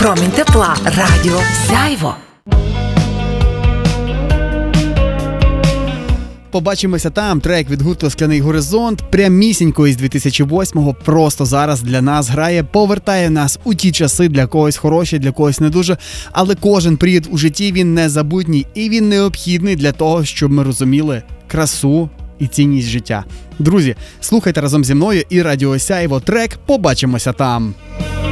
Промінь тепла. Радіо Сяйво. Побачимося там. Трек від гурту «Скляний горизонт» прямісінько із 2008-го просто зараз для нас грає, повертає нас у ті часи, для когось хороші, для когось не дуже, але кожен період у житті він незабутній і він необхідний для того, щоб ми розуміли красу і цінність життя. Друзі, слухайте разом зі мною і Радіо Сяйво трек «Побачимося там».